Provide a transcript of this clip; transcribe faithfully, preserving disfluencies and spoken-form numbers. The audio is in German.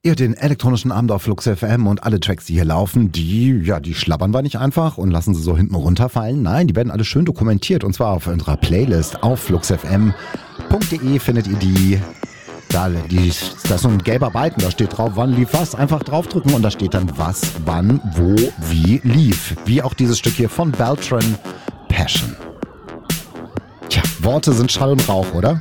Ihr den elektronischen Abend auf Flux F M und alle Tracks, die hier laufen, die, ja, die schlabbern wir nicht einfach und lassen sie so hinten runterfallen. Nein, die werden alle schön dokumentiert und zwar auf unserer Playlist auf fluxfm punkt de findet ihr die. Da, die, da ist so ein gelber Balken, da steht drauf, wann lief was. Einfach draufdrücken und da steht dann, was, wann, wo, wie lief. Wie auch dieses Stück hier von Beltran, Passion. Tja, Worte sind Schall und Rauch, oder?